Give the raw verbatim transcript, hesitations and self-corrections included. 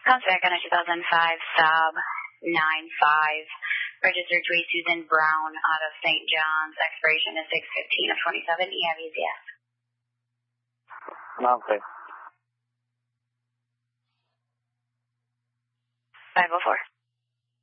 Comes back on a two thousand five Saab nine five, registered to a Susan Brown out of Saint John's. Expiration is six fifteen of twenty-seven. E have E Z S. Okay. five oh four.